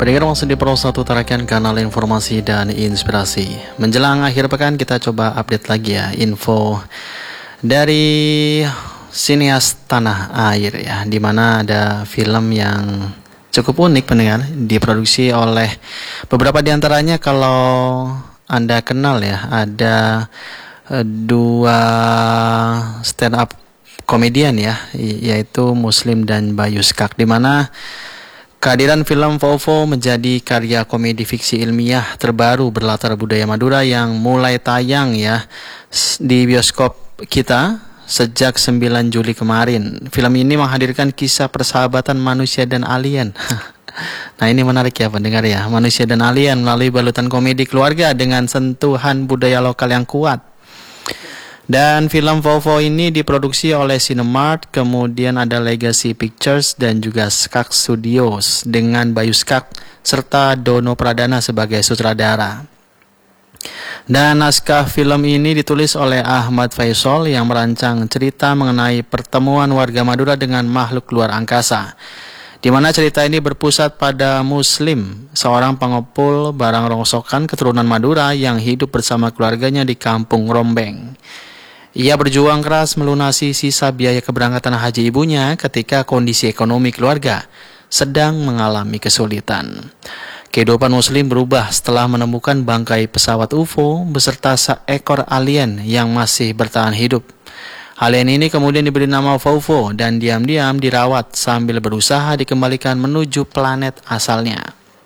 Pendengar langsung di Pro 1 tarakan kanal informasi dan inspirasi. Menjelang akhir pekan kita coba update lagi ya info dari sinias tanah air ya, dimana ada film yang cukup unik pendengar, diproduksi oleh beberapa diantaranya. Kalau Anda kenal ya, ada dua stand up komedian ya, yaitu Muslim dan Bayu Skak, dimana kehadiran film Vovo menjadi karya komedi fiksi ilmiah terbaru berlatar budaya Madura yang mulai tayang ya di bioskop kita sejak 9 Juli kemarin. Film ini menghadirkan kisah persahabatan manusia dan alien. Nah, ini menarik ya pendengar ya, manusia dan alien melalui balutan komedi keluarga dengan sentuhan budaya lokal yang kuat. Dan film Vovo ini diproduksi oleh Cinemark, kemudian ada Legacy Pictures dan juga Skak Studios dengan Bayu Skak serta Dono Pradana sebagai sutradara. Dan naskah film ini ditulis oleh Ahmad Faisal yang merancang cerita mengenai pertemuan warga Madura dengan makhluk luar angkasa, di mana cerita ini berpusat pada Muslim, seorang pengepul barang rongsokan keturunan Madura yang hidup bersama keluarganya di Kampung Rombeng. Ia berjuang keras melunasi sisa biaya keberangkatan haji ibunya ketika kondisi ekonomi keluarga sedang mengalami kesulitan. Kehidupan Muslim berubah setelah menemukan bangkai pesawat UFO beserta seekor alien yang masih bertahan hidup. Alien ini kemudian diberi nama Vovo dan diam-diam dirawat sambil berusaha dikembalikan menuju planet asalnya.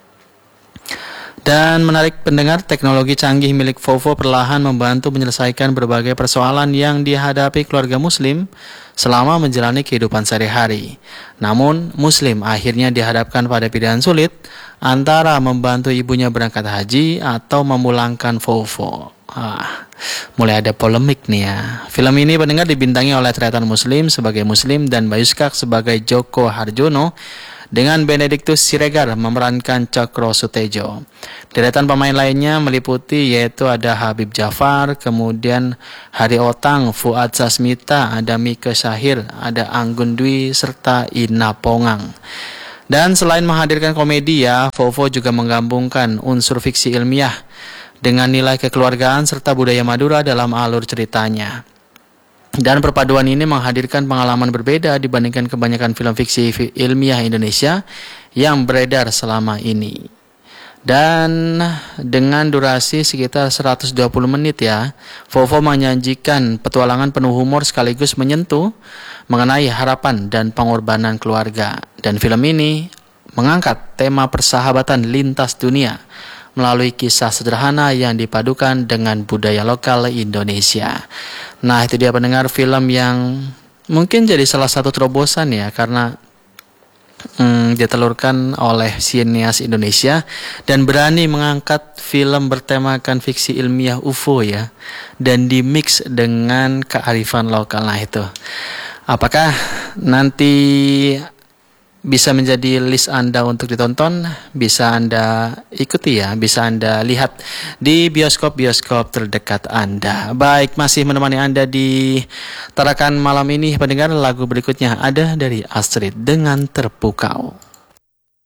Dan menarik pendengar, teknologi canggih milik Vovo perlahan membantu menyelesaikan berbagai persoalan yang dihadapi keluarga Muslim selama menjalani kehidupan sehari-hari. Namun, Muslim akhirnya dihadapkan pada pilihan sulit antara membantu ibunya berangkat haji atau memulangkan Vovo. Mulai ada polemik nih ya. Film ini pendengar dibintangi oleh Tretan Muslim sebagai Muslim dan Bayu Skak sebagai Joko Harjono, dengan Benediktus Siregar memerankan Cokro Sutejo. Deretan pemain lainnya meliputi yaitu ada Habib Jafar, kemudian Hari Otang, Fuad Sasmita, ada Mika Syahir, ada Anggun Dwi, serta Ina Pongang. Dan selain menghadirkan komedi ya, Vovo juga menggabungkan unsur fiksi ilmiah dengan nilai kekeluargaan serta budaya Madura dalam alur ceritanya. Dan perpaduan ini menghadirkan pengalaman berbeda dibandingkan kebanyakan film fiksi ilmiah Indonesia yang beredar selama ini. Dan dengan durasi sekitar 120 menit ya, Vovo menyajikan petualangan penuh humor sekaligus menyentuh mengenai harapan dan pengorbanan keluarga. Dan film ini mengangkat tema persahabatan lintas dunia melalui kisah sederhana yang dipadukan dengan budaya lokal Indonesia. Nah, itu dia pendengar film yang mungkin jadi salah satu terobosan ya, karena ditelurkan oleh sinias Indonesia dan berani mengangkat film bertemakan fiksi ilmiah UFO ya, dan dimix dengan kearifan lokal. Nah, itu apakah nanti bisa menjadi list Anda untuk ditonton? Bisa Anda ikuti ya, bisa Anda lihat di bioskop-bioskop terdekat Anda. Baik, masih menemani Anda di tarakan malam ini pendengar, lagu berikutnya ada dari Astrid dengan Terpukau.